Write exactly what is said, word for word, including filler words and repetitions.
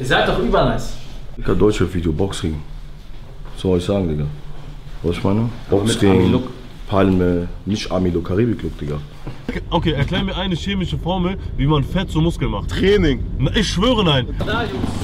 Ihr seid doch übernice. Digga, Deutschrap-Video, Boxring. Was soll ich sagen, Digga? Was ich meine? Boxring, Palme, nicht Ami-Look, Karibik-Look, Digga. Okay, erklär mir eine chemische Formel, wie man Fett zu Muskeln macht. Training. Na, ich schwöre nein. Da, Jungs.